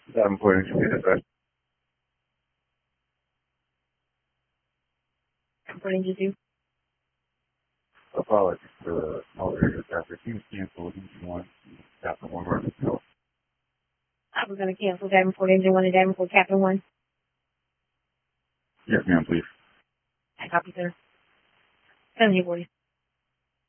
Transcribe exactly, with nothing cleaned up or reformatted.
Davenport Engine Dispatch. Davenport Engine two. Apologies for the elevator traffic. Please cancel Engine one. Captain one Marcus Hill. I was going to cancel Davenport Engine one and Davenport Captain one. Yes, ma'am, please. I copy, sir. Send me, boys.